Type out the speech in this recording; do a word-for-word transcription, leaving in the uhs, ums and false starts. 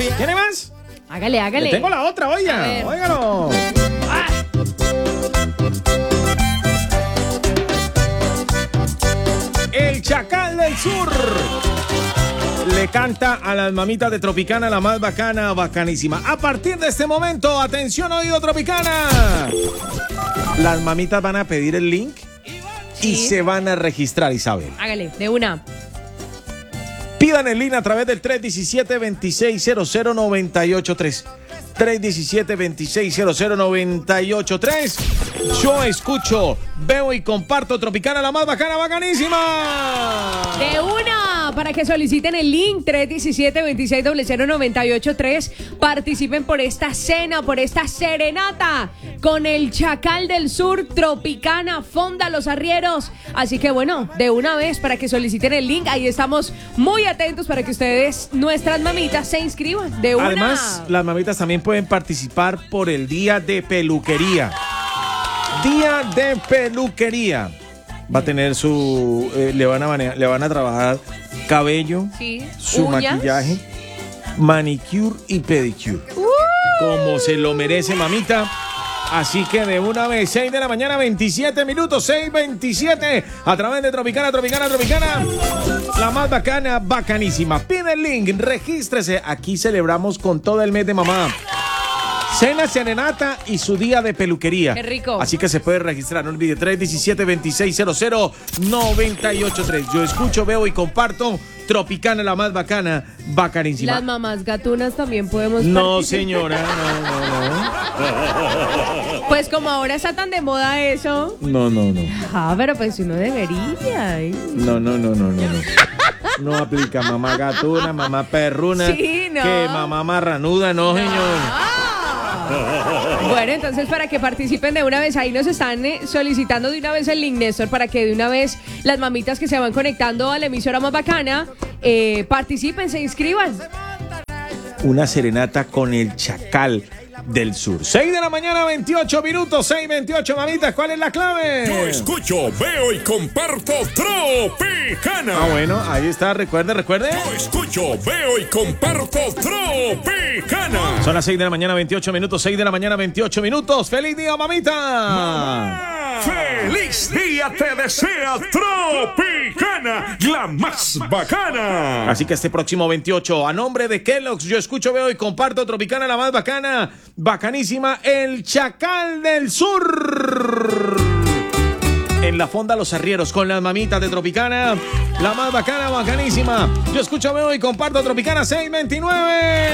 ¿Tiene más? Hágale, hágale. Le tengo la otra, oiga. Óigalo. Ah. El Chacal del Sur le canta a las mamitas de Tropicana, la más bacana, bacanísima. A partir de este momento, atención, oído Tropicana. Las mamitas van a pedir el link y sí. se van a registrar, Isabel. Hágale, de una. Pidan el link a través del tres uno siete, dos seis cero cero, nueve ocho tres. tres uno siete, dos seis cero cero, nueve ocho tres. Yo escucho, veo y comparto Tropicana, la más bacana, bacanísima. De una, para que soliciten el link tres uno siete, dos seis cero cero, nueve ocho tres. Participen por esta cena, por esta serenata con el Chacal del Sur, Tropicana, Fonda Los Arrieros. Así que bueno, de una vez para que soliciten el link, ahí estamos muy atentos para que ustedes, nuestras mamitas, se inscriban. De una. Además, las mamitas también pueden participar por el día de peluquería. Día de peluquería. Va a tener su... Eh, le, van a manejar, le van a trabajar cabello, sí. su uñas, maquillaje, manicure y pedicure. Uh. Como se lo merece, mamita. Así que de una vez, seis de la mañana, veintisiete minutos, seis veintisiete, a través de Tropicana, Tropicana, Tropicana, la más bacana, bacanísima. Pide el link, regístrese. Aquí celebramos con todo el mes de mamá. Cena, serenata y su día de peluquería. Qué rico. Así que se puede registrar. No olvide, tres uno siete, dos seis cero cero, nueve ocho tres. Yo escucho, veo y comparto Tropicana, la más bacana, bacanísima. Las mamás gatunas también podemos No, participar. señora, no, no, no. Pues como ahora está tan de moda eso. No, no, no. Ah, pero pues uno debería. ¿eh? No, no, no, no, no, no. No aplica mamá gatuna, mamá perruna. Sí, no. Que mamá marranuda, no, señor. Ah. Bueno, entonces para que participen de una vez, ahí nos están eh, solicitando de una vez el link, Néstor, para que de una vez las mamitas que se van conectando a la emisora más bacana eh, participen, se inscriban. Una serenata con el Chacal del Sur. seis de la mañana, veintiocho minutos, seis veintiocho, mamitas, ¿cuál es la clave? Yo escucho, veo y comparto Tropicana. Ah, bueno, ahí está, recuerde, recuerde. Yo escucho, veo y comparto Tropicana. Son las seis de la mañana, veintiocho minutos, seis de la mañana, veintiocho minutos. ¡Feliz día, mamita! Mamá. ¡Feliz día te desea Tropicana, la más bacana! Así que este próximo veintiocho, a nombre de Kellogg's, yo escucho, veo y comparto Tropicana, la más bacana, bacanísima, el Chacal del Sur. En la Fonda Los Arrieros, con las mamitas de Tropicana, la más bacana, bacanísima. Yo escucho, veo y comparto Tropicana seiscientos veintinueve.